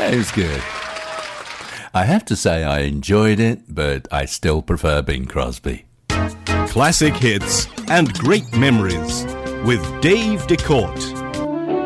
Yeah, it was good. I have to say I enjoyed it, but I still prefer Bing Crosby. Classic hits and great memories with Dave DeCourt.